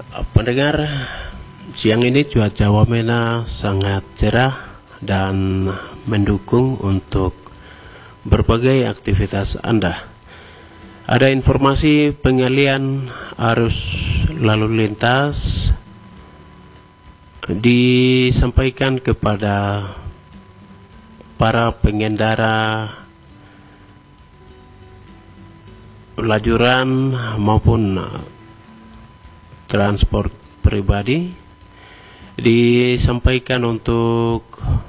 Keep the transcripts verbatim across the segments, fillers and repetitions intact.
Pendengar, siang ini cuaca Wamena sangat cerah dan mendukung untuk berbagai aktivitas Anda. Ada informasi pengalian arus lalu lintas disampaikan kepada para pengendara lajuran maupun transport pribadi, disampaikan untuk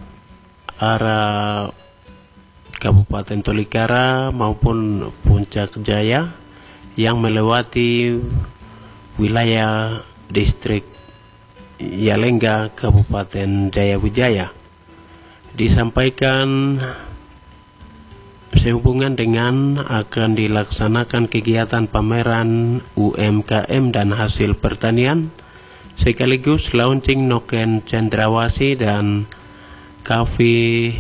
arah Kabupaten Tolikara maupun Puncak Jaya yang melewati wilayah distrik Yalengga Kabupaten Jayawijaya. Disampaikan sehubungan dengan akan dilaksanakan kegiatan pameran U M K M dan hasil pertanian sekaligus launching Noken Cendrawasih dan Cafe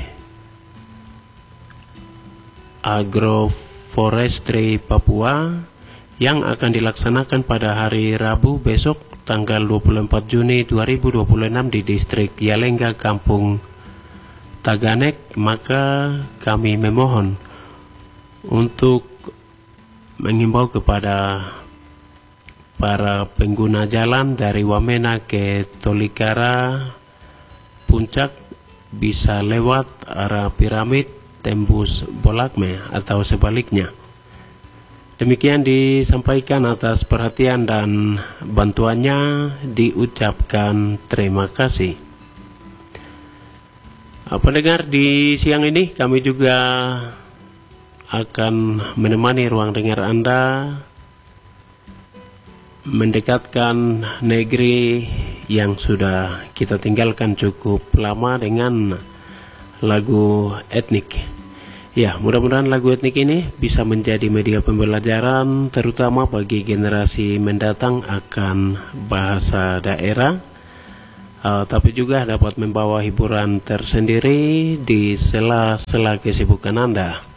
Agroforestry Papua yang akan dilaksanakan pada hari Rabu besok tanggal dua puluh empat Juni dua ribu dua puluh enam di distrik Yalengga Kampung Taganek. Maka kami memohon untuk mengimbau kepada para pengguna jalan dari Wamena ke Tolikara Puncak bisa lewat arah Piramid tembus Bolakme atau sebaliknya. Demikian disampaikan, atas perhatian dan bantuannya diucapkan terima kasih. Pendengar, di siang ini kami juga akan menemani ruang dengar Anda mendekatkan negeri yang sudah kita tinggalkan cukup lama dengan lagu etnik. Ya, mudah-mudahan lagu etnik ini bisa menjadi media pembelajaran terutama bagi generasi mendatang akan bahasa daerah, uh, tapi juga dapat membawa hiburan tersendiri di sela-sela kesibukan Anda.